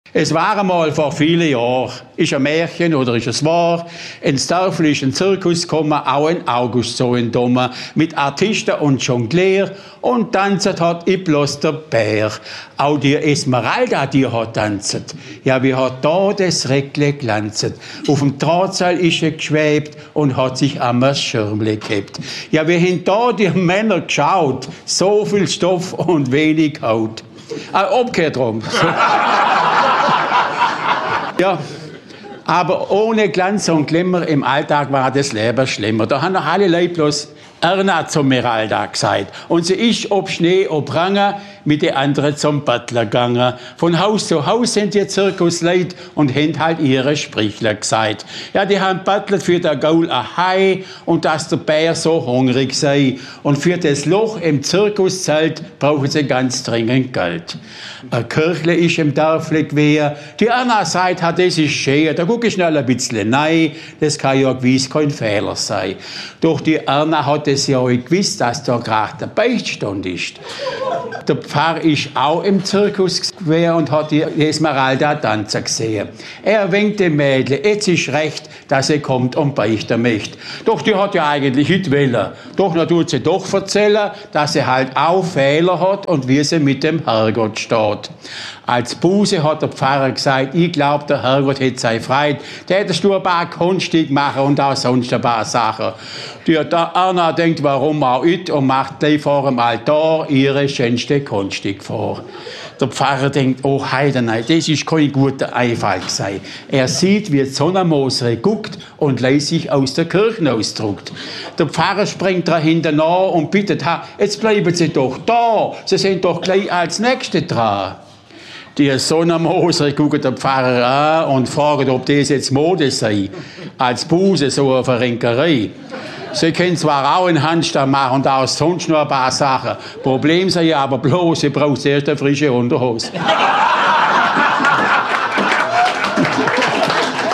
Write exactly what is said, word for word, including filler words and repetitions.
Es war einmal vor vielen Jahren, ist ein Märchen oder ist es wahr, ins Dörfli ist ein Zirkus gekommen, auch in August so in Dommer, mit Artisten und Jonglier und tanzt hat ich bloß der Bär. Auch die Esmeralda, die hat tanzt. Ja, wie hat da das Reckle glanzet. Auf dem Drahtseil ist er geschwebt und hat sich am Schirmle gehabt. Ja, wie haben da die Männer geschaut, so viel Stoff und wenig Haut. Ah, umgekehrt rum. Ja, aber ohne Glanz und Glimmer im Alltag war das Leben schlimmer. Da haben alle Leute bloß Erna zum Meralda gesagt. Und sie ist ob Schnee, ob Range, mit den anderen zum Butler gegangen. Von Haus zu Haus sind die Zirkusleute und haben halt ihre Sprichler gesagt. Ja, die haben Butler für der Gaul ein Hai und dass der Bär so hungrig sei. Und für das Loch im Zirkuszelt brauchen sie ganz dringend Geld. Ein Kirchle ist im Dörfli gewesen. Die Erna sagt, hat das ist schön, da guck ich schnell ein bisschen rein. Das kann ja gewiss kein Fehler sein. Doch die Erna hat es ja auch gewusst, dass da gerade der Beichtstand ist. Der Pfarrer ist auch im Zirkus gewesen und hat die Esmeralda tanzen gesehen. Er winkt dem Mädchen, jetzt ist recht, dass sie kommt und beichten möchte. Doch die hat ja eigentlich nicht wollen. Doch dann tut sie doch erzählen, dass sie halt auch Fehler hat und wie sie mit dem Herrgott steht. Als Buße hat der Pfarrer gesagt, ich glaube, der Herrgott hätte seine Freude. Der hättest du ein paar Kunststücke machen und auch sonst ein paar Sachen. Die Erna denkt, warum auch nicht, und macht gleich vor dem Altar ihre schönste Kunststück vor. Der Pfarrer denkt, oh Heide, nein, das ist kein guter Einfall gewesen. Er sieht, wie die Sonnenmosere guckt und lässt sich aus der Kirche ausdruckt. Der Pfarrer springt dahinter nach und bittet, ha, jetzt bleiben Sie doch da, Sie sind doch gleich als Nächste dran. Die Sonnenmoser gucken den Pfarrer an und fragen, ob das jetzt Mode sei. Als Buße, so eine Verrenkerei. Sie können zwar auch einen Handstand machen und auch sonst noch ein paar Sachen. Problem sei aber bloß, sie braucht zuerst eine frische Unterhose.